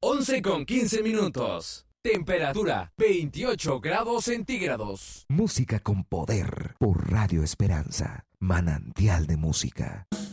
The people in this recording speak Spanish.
11:15. Temperatura 28 grados centígrados. Música con poder por Radio Esperanza, manantial de música.